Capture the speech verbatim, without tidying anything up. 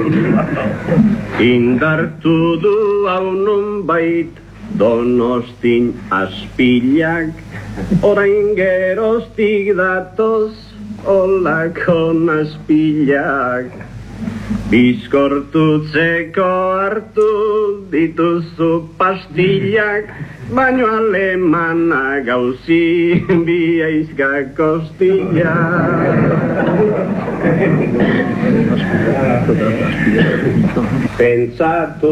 Indartu du hau nonbait Donostin azpilak, orain geroztik datoz olako nazpilak. Bizkortutzeko hartu dituzu pastillak, baino alemana gauzi biaizka kostillak. Pentsatu